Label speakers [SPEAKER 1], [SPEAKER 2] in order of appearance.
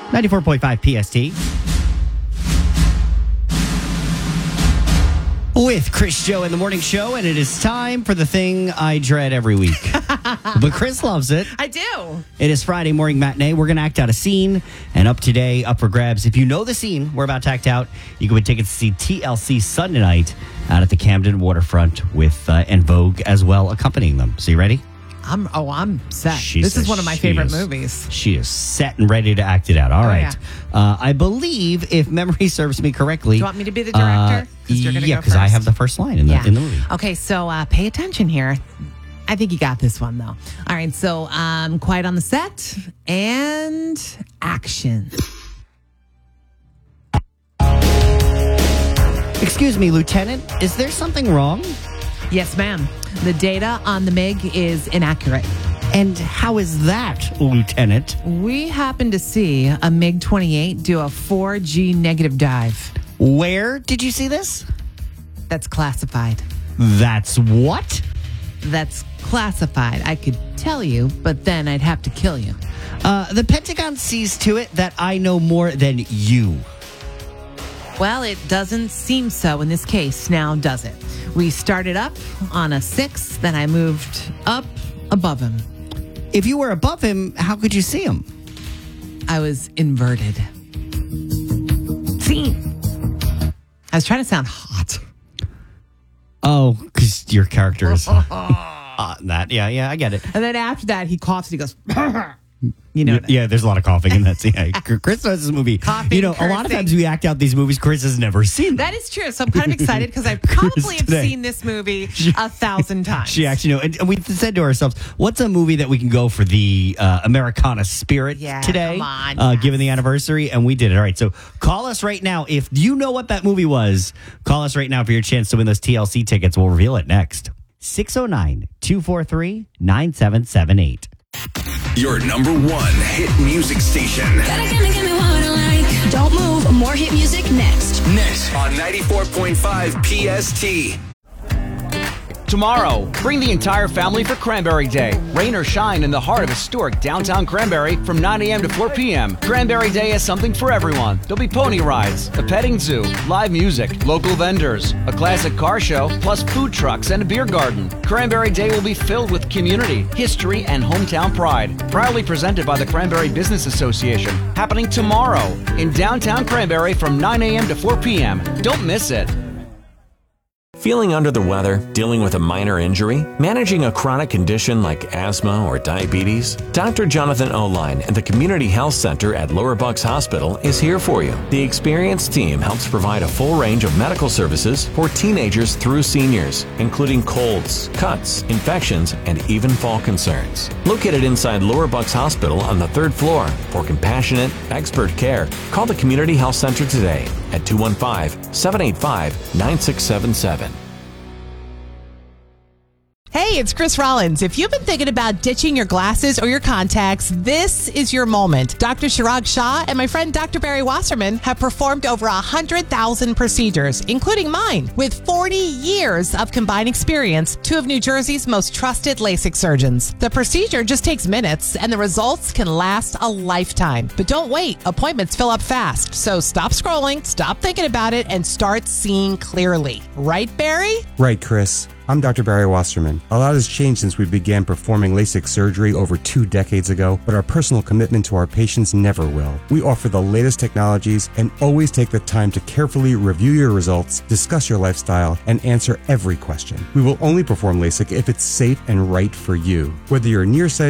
[SPEAKER 1] 94.5 PST. With Chris Joe in the morning show, and it is time for the thing I dread every week. But Chris loves it.
[SPEAKER 2] I do.
[SPEAKER 1] It is Friday morning matinee. We're going to act out a scene, and up today, up for grabs. If you know the scene we're about to act out, you can win tickets to see TLC Sunday night out at the Camden Waterfront with En Vogue as well accompanying them. So you ready?
[SPEAKER 2] I'm set. This is one of my favorite movies.
[SPEAKER 1] She is set and ready to act it out. All right.
[SPEAKER 2] Yeah.
[SPEAKER 1] I believe, if memory serves me correctly...
[SPEAKER 2] Do you want me to be the director?
[SPEAKER 1] Yeah, because I have the first line in the movie.
[SPEAKER 2] Okay, so pay attention here. I think you got this one, though. All right, so quiet on the set and action.
[SPEAKER 1] Excuse me, Lieutenant. Is there something wrong?
[SPEAKER 2] Yes, ma'am. The data on the MiG is inaccurate.
[SPEAKER 1] And how is that, Lieutenant?
[SPEAKER 2] We happen to see a MiG-28 do a 4G negative dive.
[SPEAKER 1] Where did you see this?
[SPEAKER 2] That's classified.
[SPEAKER 1] That's what?
[SPEAKER 2] That's classified. I could tell you, but then I'd have to kill you.
[SPEAKER 1] The Pentagon sees to it that I know more than you.
[SPEAKER 2] Well, it doesn't seem so in this case now, does it? We started up on a 6, then I moved up above him.
[SPEAKER 1] If you were above him, how could you see him?
[SPEAKER 2] I was inverted. See? I was trying to sound hot.
[SPEAKER 1] Oh, because your character is that. Yeah, I get it.
[SPEAKER 2] And then after that, he coughs and he goes... You know,
[SPEAKER 1] yeah, there's a lot of coughing in that scene. Chris knows this movie.
[SPEAKER 2] Coughing,
[SPEAKER 1] a lot of times we act out these movies Chris has never seen.
[SPEAKER 2] That is true. So I'm kind of excited because I probably have seen this movie 1,000 times.
[SPEAKER 1] She actually knows. And we said to ourselves, what's a movie that we can go for the Americana spirit today,
[SPEAKER 2] come on,
[SPEAKER 1] given the anniversary? And we did it. All right, so call us right now. If you know what that movie was, call us right now for your chance to win those TLC tickets. We'll reveal it next. 609-243-9778.
[SPEAKER 3] Your number one hit music station.
[SPEAKER 4] Give me what I like. Don't move. More hit music next.
[SPEAKER 3] Next on 94.5 PST.
[SPEAKER 5] Tomorrow, bring the entire family for Cranberry Day. Rain or shine in the heart of historic downtown Cranberry from 9 a.m. to 4 p.m. Cranberry Day has something for everyone. There'll be pony rides, a petting zoo, live music, local vendors, a classic car show, plus food trucks and a beer garden. Cranberry Day will be filled with community, history, and hometown pride. Proudly presented by the Cranberry Business Association. Happening tomorrow in downtown Cranberry from 9 a.m. to 4 p.m. Don't miss it.
[SPEAKER 6] Feeling under the weather, dealing with a minor injury, managing a chronic condition like asthma or diabetes? Dr. Jonathan Oline and the Community Health Center at Lower Bucks Hospital is here for you. The experienced team helps provide a full range of medical services for teenagers through seniors, including colds, cuts, infections, and even fall concerns. Located inside Lower Bucks Hospital on the 3rd floor, for compassionate, expert care, call the Community Health Center today at 215-785-9677.
[SPEAKER 7] Hey, it's Chris Rollins. If you've been thinking about ditching your glasses or your contacts, this is your moment. Dr. Chirag Shah and my friend Dr. Barry Wasserman have performed over 100,000 procedures, including mine. With 40 years of combined experience, 2 of New Jersey's most trusted LASIK surgeons. The procedure just takes minutes, and the results can last a lifetime. But don't wait. Appointments fill up fast. So stop scrolling, stop thinking about it, and start seeing clearly. Right, Barry?
[SPEAKER 8] Right, Chris. I'm Dr. Barry Wasserman. A lot has changed since we began performing LASIK surgery over 2 decades ago, but our personal commitment to our patients never will. We offer the latest technologies and always take the time to carefully review your results, discuss your lifestyle, and answer every question. We will only perform LASIK if it's safe and right for you. Whether you're nearsighted